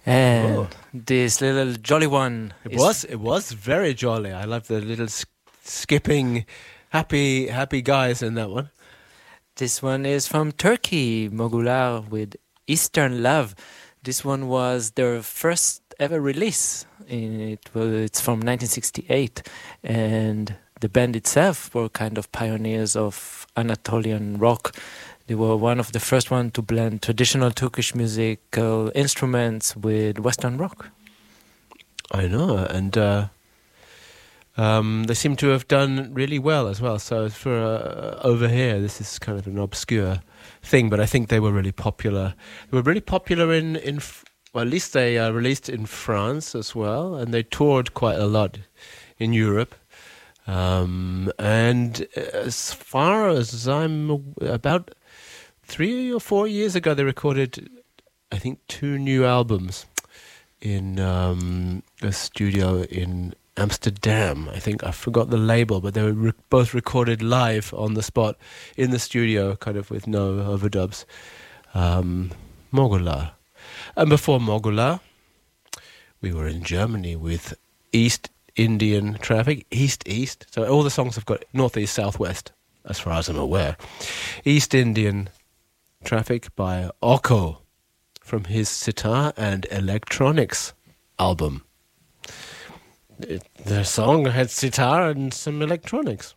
And Oh. this little jolly one It was very jolly. I love the little skipping, happy guys in that one. This one is from Turkey, Mogular with Eastern Love. This one was their first ever release. It's from 1968, and the band itself were kind of pioneers of Anatolian rock. They were one of the first one to blend traditional Turkish musical instruments with Western rock. I know, and they seem to have done really well as well. So for over here, this is kind of an obscure thing, but I think they were really popular. They were really popular well, at least they released in France as well, and they toured quite a lot in Europe. And as far as I'm about 3 or 4 years ago, they recorded, I think, 2 new albums in a studio in Amsterdam. I think I forgot the label, but they were both recorded live on the spot in the studio, kind of with no overdubs. Mogular. And before Mogular, we were in Germany with East Indian Traffic, East. So all the songs have got northeast, southwest, as far as I'm aware. East Indian Traffic by Oko from his Sitar and Electronics album. The song had sitar and some electronics.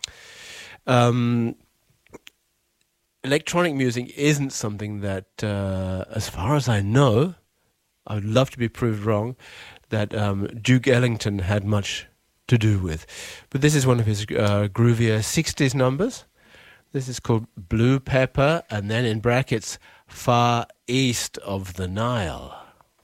Electronic music isn't something that, as far as I know, I would love to be proved wrong, that Duke Ellington had much to do with. But this is one of his groovier 60s numbers. This is called Blue Pepper, and then in brackets, Far East of the Nile.